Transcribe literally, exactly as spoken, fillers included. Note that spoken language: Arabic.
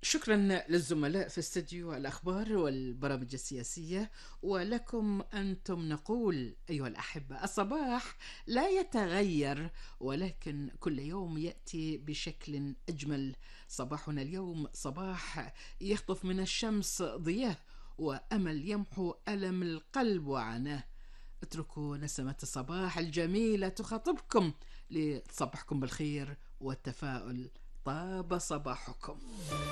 شكرا للزملاء في استديو الأخبار والبرامج السياسية، ولكم أنتم نقول أيها الأحبة: الصباح لا يتغير، ولكن كل يوم يأتي بشكل أجمل. صباحنا اليوم صباح يخطف من الشمس ضياه، وأمل يمحو ألم القلب وعناه. اتركوا نسمة الصباح الجميلة تخاطبكم لتصبحكم بالخير والتفاؤل. طاب صباحكم.